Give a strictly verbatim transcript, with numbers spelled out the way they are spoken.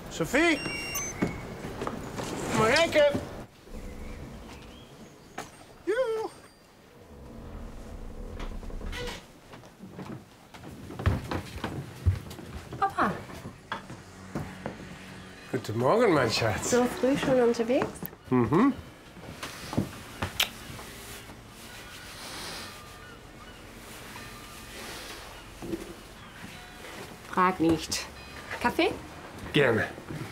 Sophie! Marijke! Joe. Papa. Guten Morgen, mein Schatz. So früh schon unterwegs? Mhm. Frag nicht. Kaffee? Gerne.